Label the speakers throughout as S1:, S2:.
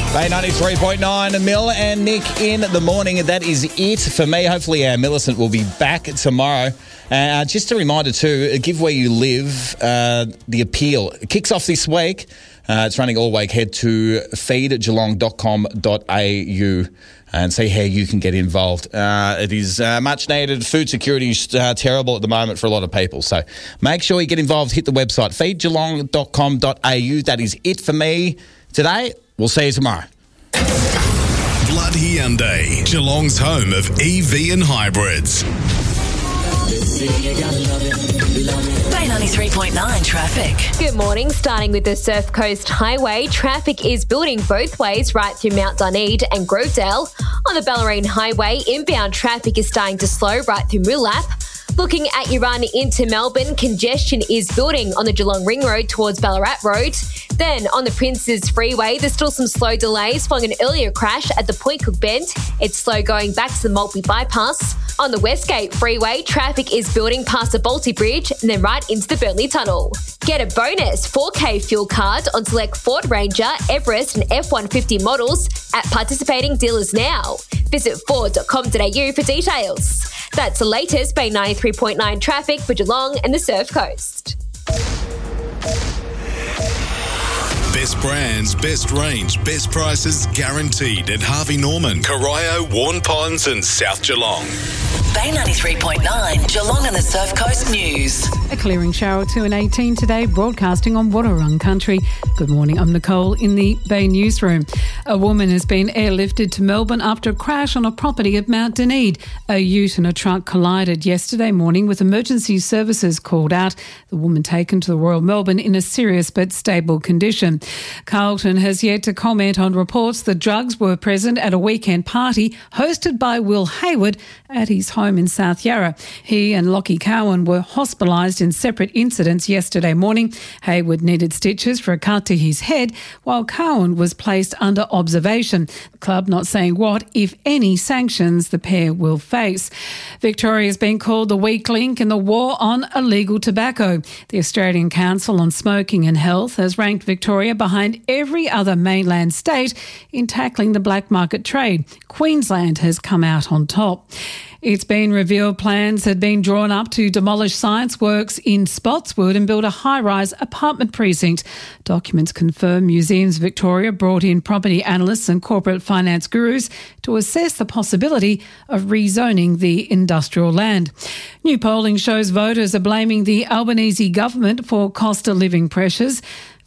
S1: Bay 93.9, Mill and Nick in the morning. That is it for me. Hopefully Millicent will be back tomorrow. Just a reminder too, Give Where You Live, the appeal. It kicks off this week. It's running all week. Head to feedgeelong.com.au and see how you can get involved. It is much needed. Food security is terrible at the moment for a lot of people. So make sure you get involved. Hit the website, feedgeelong.com.au. That is it for me today. We'll see you tomorrow.
S2: Blood Hyundai, Geelong's home of EV and hybrids.
S3: Bay 93.9 traffic.
S4: Good morning. Starting with the Surf Coast Highway, traffic is building both ways right through Mount Dunedin and Grovedale. On the Bellarine Highway, inbound traffic is starting to slow right through Moolap. Looking at your run into Melbourne, congestion is building on the Geelong Ring Road towards Ballarat Road. Then on the Princes Freeway, there's still some slow delays following an earlier crash at the Point Cook Bend. It's slow going back to the Maltby Bypass. On the Westgate Freeway, traffic is building past the Balti Bridge and then right into the Burnley Tunnel. Get a bonus 4K fuel card on select Ford Ranger, Everest and F-150 models at participating dealers now. Visit ford.com.au for details. That's the latest Bay 93.9 traffic for Geelong and the Surf Coast.
S2: Best brands, best range, best prices guaranteed at Harvey Norman, Corio, Warren Ponds and South Geelong.
S3: Bay 93.9, Geelong and the Surf Coast News.
S5: A clearing shower at 2 and 18 today, broadcasting on Wadawurrung country. Good morning, I'm Nicole in the Bay Newsroom. A woman has been airlifted to Melbourne after a crash on a property at Mount Dunedin. A ute and a truck collided yesterday morning with emergency services called out. The woman taken to the Royal Melbourne in a serious but stable condition. Carlton has yet to comment on reports that drugs were present at a weekend party hosted by Will Hayward at his home in South Yarra. He and Lockie Cowan were hospitalised in separate incidents yesterday morning. Hayward needed stitches for a cut to his head, while Cowan was placed under observation. The club not saying what, if any, sanctions the pair will face. Victoria has been called the weak link in the war on illegal tobacco. The Australian Council on Smoking and Health has ranked Victoria behind every other mainland state in tackling the black market trade. Queensland has come out on top. It's been revealed plans had been drawn up to demolish Science Works in Spotswood and build a high-rise apartment precinct. Documents confirm Museums Victoria brought in property analysts and corporate finance gurus to assess the possibility of rezoning the industrial land. New polling shows voters are blaming the Albanese government for cost of living pressures.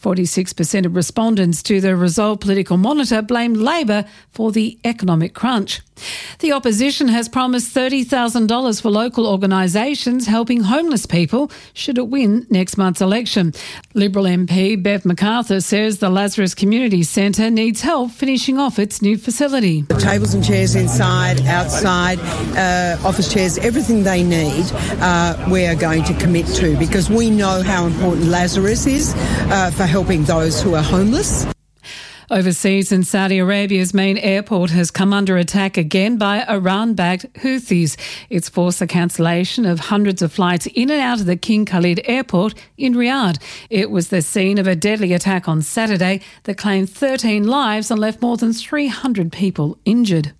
S5: 46% of respondents to the Result Political Monitor blamed Labor for the economic crunch. The opposition has promised $30,000 for local organisations helping homeless people should it win next month's election. Liberal MP Bev MacArthur says the Lazarus Community Centre needs help finishing off its new facility.
S6: The tables and chairs inside, outside, office chairs, everything they need, we are going to commit to, because we know how important Lazarus is for helping those who are homeless.
S5: Overseas in Saudi Arabia's main airport has come under attack again by Iran-backed Houthis. It's forced the cancellation of hundreds of flights in and out of the King Khalid airport in Riyadh. It was the scene of a deadly attack on Saturday that claimed 13 lives and left more than 300 people injured.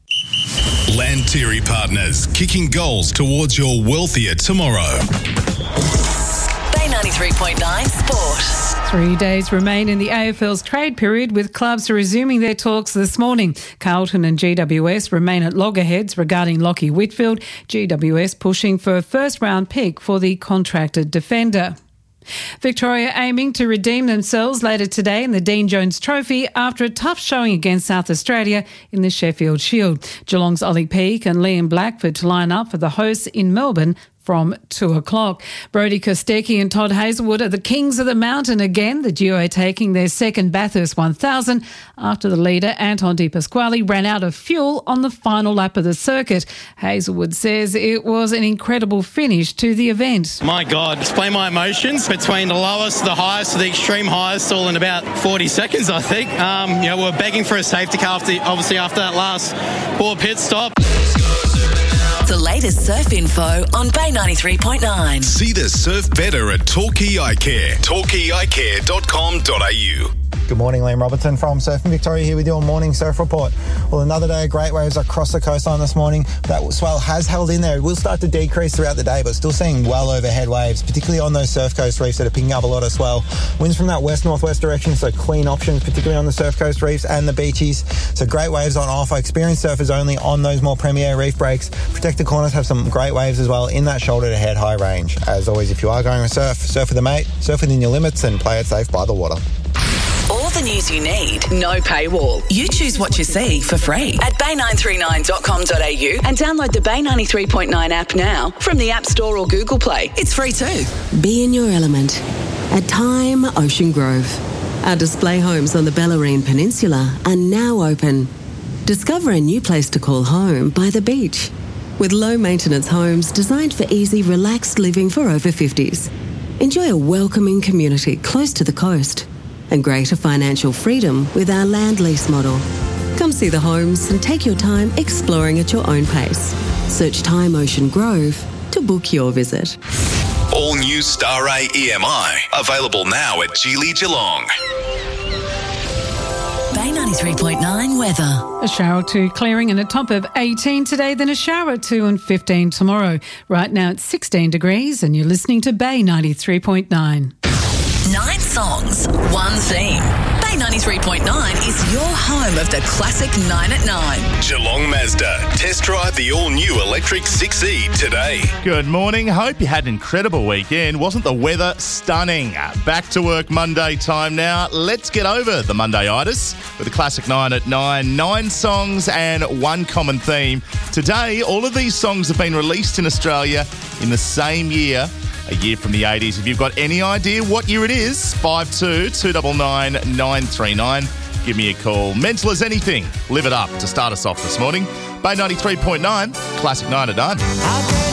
S2: Lantyre Partners, kicking goals towards your wealthier tomorrow.
S3: Bay 93.9 Sport.
S5: 3 days remain in the AFL's trade period, with clubs resuming their talks this morning. Carlton and GWS remain at loggerheads regarding Lachie Whitfield, GWS pushing for a first-round pick for the contracted defender. Victoria aiming to redeem themselves later today in the Dean Jones Trophy after a tough showing against South Australia in the Sheffield Shield. Geelong's Ollie Peake and Liam Blackford to line up for the hosts in Melbourne from 2 o'clock. Brodie Kostecki and Todd Hazelwood are the kings of the mountain again, the duo taking their second Bathurst 1000 after the leader, Anton De Pasquale, ran out of fuel on the final lap of the circuit. Hazelwood says it was an incredible finish to the event.
S7: My God, display my emotions between the lowest, the highest, the extreme highest, all in about 40 seconds, I think. We're begging for a safety car, after that last poor pit stop.
S3: The latest surf info on Bay 93.9.
S2: See the surf better at Torquay Eye Care. TorquayEyeCare.com.au.
S8: Good morning, Liam Robertson from Surfing Victoria here with your morning surf report. Well, another day of great waves across the coastline this morning. That swell has held in there. It will start to decrease throughout the day, but still seeing well overhead waves, particularly on those surf coast reefs that are picking up a lot of swell. Winds from that west-northwest direction, so clean options, particularly on the surf coast reefs and the beaches. So great waves on offer. Experienced surfers only on those more premier reef breaks. Protected corners have some great waves as well in that shoulder to head high range. As always, if you are going to surf with a mate, surf within your limits and play it safe by the water.
S3: All the news you need, no paywall. You choose what you see for free at bay939.com.au and download the Bay 93.9 app now from the App Store or Google Play. It's free too.
S9: Be in your element. At Time Ocean Grove. Our display homes on the Bellarine Peninsula are now open. Discover a new place to call home by the beach. With low-maintenance homes designed for easy, relaxed living for over 50s. Enjoy a welcoming community close to the coast and greater financial freedom with our land lease model. Come see the homes and take your time exploring at your own pace. Search Time Ocean Grove to book your visit.
S2: All new Star A EMI. Available now at Geely Geelong.
S3: Bay 93.9 weather.
S5: A shower or two clearing and a top of 18 today, then a shower or two and 15 tomorrow. Right now it's 16 degrees and you're listening to Bay 93.9.
S3: 9 songs, one theme. Bay 93.9 is your home of the classic 9 at 9.
S2: Geelong Mazda. Test drive the all-new electric 6E today.
S10: Good morning. Hope you had an incredible weekend. Wasn't the weather stunning? Back to work Monday time now. Let's get over the Monday-itis with the classic 9 at 9. 9 songs and one common theme. Today, all of these songs have been released in Australia in the same year. A year from the 80s. If you've got any idea what year it is, 52-299 939. Give me a call. Mental as anything. Live it up to start us off this morning. Bay 93.9, classic 9 at 9.